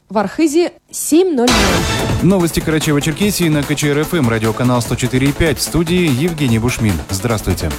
В Архизе 7:00. Новости Карачаево-Черкесии на КЧР-ФМ, радиоканал 104,5. В студии Евгений Бушмин. Здравствуйте.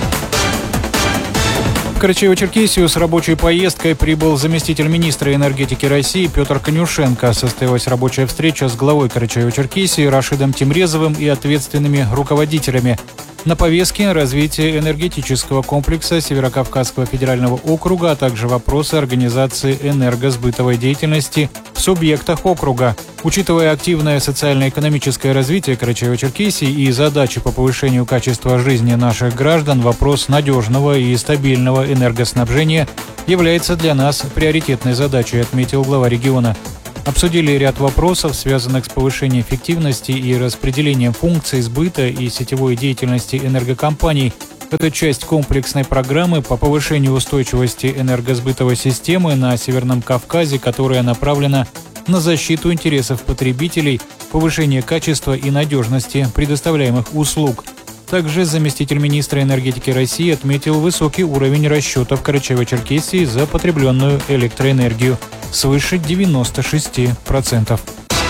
В Карачаево-Черкесию с рабочей поездкой прибыл заместитель министра энергетики России Петр Конюшенко. Состоялась рабочая встреча с главой Карачаево-Черкесии Рашидом Тимрезовым и ответственными руководителями. На повестке развитие энергетического комплекса Северокавказского федерального округа, а также вопросы организации энергосбытовой деятельности в субъектах округа. Учитывая активное социально-экономическое развитие Карачаево-Черкесии и задачи по повышению качества жизни наших граждан, вопрос надежного и стабильного энергоснабжения является для нас приоритетной задачей, отметил глава региона. Обсудили ряд вопросов, связанных с повышением эффективности и распределением функций сбыта и сетевой деятельности энергокомпаний. Это часть комплексной программы по повышению устойчивости энергосбытовой системы на Северном Кавказе, которая направлена на защиту интересов потребителей, повышение качества и надежности предоставляемых услуг. Также заместитель министра энергетики России отметил высокий уровень расчетов Карачаево-Черкесии за потребленную электроэнергию свыше 96%.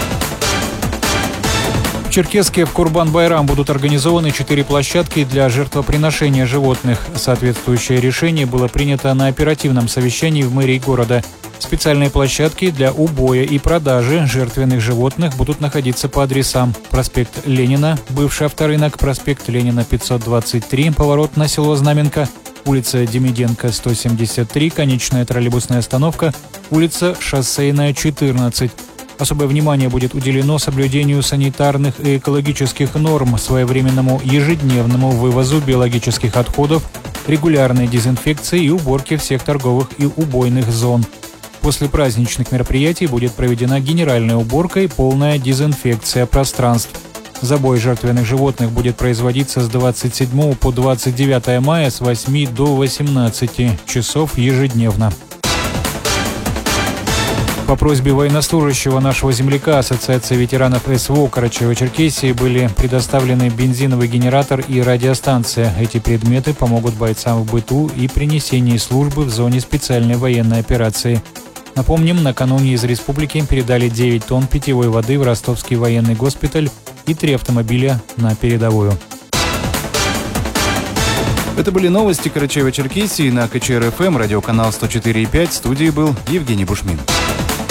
В Черкесске в Курбан-Байрам будут организованы 4 площадки для жертвоприношения животных. Соответствующее решение было принято на оперативном совещании в мэрии города. Специальные площадки для убоя и продажи жертвенных животных будут находиться по адресам: проспект Ленина, бывший авторынок, проспект Ленина 523, поворот на село Знаменка, улица Демиденко 173, конечная троллейбусная остановка, улица Шоссейная 14. Особое внимание будет уделено соблюдению санитарных и экологических норм, своевременному ежедневному вывозу биологических отходов, регулярной дезинфекции и уборке всех торговых и убойных зон. После праздничных мероприятий будет проведена генеральная уборка и полная дезинфекция пространств. Забой жертвенных животных будет производиться с 27 по 29 мая с 8 до 18 часов ежедневно. По просьбе военнослужащего нашего земляка Ассоциации ветеранов СВО Карачаево-Черкесии были предоставлены бензиновый генератор и радиостанция. Эти предметы помогут бойцам в быту и при несении службы в зоне специальной военной операции. Напомним, накануне из республики передали 9 тонн питьевой воды в Ростовский военный госпиталь и 3 автомобиля на передовую. Это были новости Карачаево-Черкесии на КЧР-ФМ, радиоканал 104,5. В студии был Евгений Бушмин.